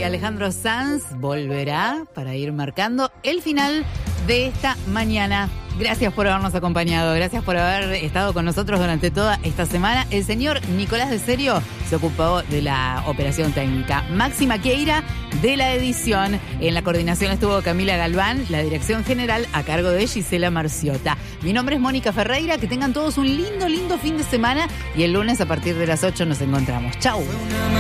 y Alejandro Sanz volverá para ir marcando el final de esta mañana. Gracias por habernos acompañado, gracias por haber estado con nosotros durante toda esta semana. El señor Nicolás de Serio se ocupó de la operación técnica. Máxima Queira de la edición. En la coordinación estuvo Camila Galván, la dirección general a cargo de Gisela Marciota. Mi nombre es Mónica Ferreira, que tengan todos un lindo fin de semana y el lunes a partir de las 8 nos encontramos. Chau.